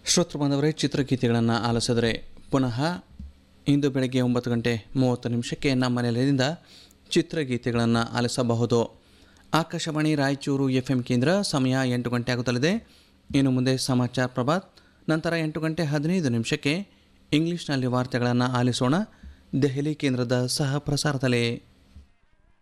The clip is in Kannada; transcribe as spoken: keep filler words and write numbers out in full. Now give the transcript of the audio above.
ಶ್ರೋತೃ ಬಾಂಧವರೇ, ಚಿತ್ರಗೀತೆಗಳನ್ನು ಆಲಿಸಿದರೆ ಪುನಃ ಇಂದು ಬೆಳಗ್ಗೆ ಒಂಬತ್ತು ಗಂಟೆ ಮೂವತ್ತು ನಿಮಿಷಕ್ಕೆ ನಮ್ಮ ನೆಲೆಯಿಂದ ಚಿತ್ರಗೀತೆಗಳನ್ನು ಆಲಿಸಬಹುದು. ಆಕಾಶವಾಣಿ ರಾಯಚೂರು ಎಫ್ ಎಂ ಕೇಂದ್ರ. ಸಮಯ ಎಂಟು ಗಂಟೆ ಆಗುತ್ತಲಿದೆ. ಇನ್ನು ಮುಂದೆ ಸಮಾಚಾರ ಪ್ರಭಾತ್, ನಂತರ ಎಂಟು ಗಂಟೆ ಹದಿನೈದು ನಿಮಿಷಕ್ಕೆ ಇಂಗ್ಲಿಷ್ನಲ್ಲಿ ವಾರ್ತೆಗಳನ್ನು ಆಲಿಸೋಣ ದೆಹಲಿ ಕೇಂದ್ರದ ಸಹ ಪ್ರಸಾರದಲ್ಲಿ.